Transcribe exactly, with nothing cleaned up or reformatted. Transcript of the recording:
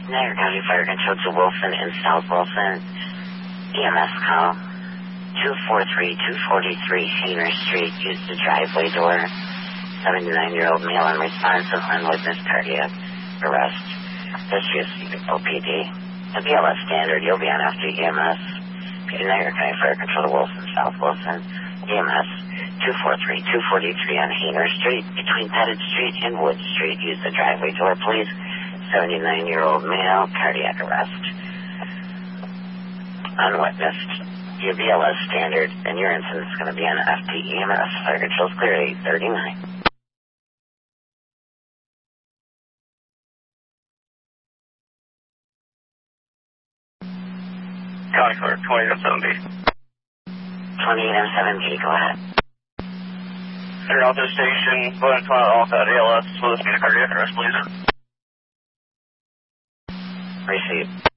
Niagara County Fire Control to Wilson in South Wilson. E M S call two four three two four three Hainer Street. Use the driveway door. seventy-nine-year-old male unresponsive, unwitnessed cardiac arrest. History of O P D. The B L S standard, you'll be on after E M S. P D Niagara County Fire Control to Wilson, South Wilson. E M S two four three two four three on Hainer Street between Pettit Street and Wood Street. Use the driveway door, please. seventy-nine-year-old male, cardiac arrest. Unwitnessed. Your B L S standard and your incident is going to be on F T E M S. Fire Control's clear at eight thirty-nine. County Clerk, twenty M seven B. twenty-eight M seven B, go ahead. Enter out this station, go ahead and file off that A L S, so this be a cardiac arrest, please. Received.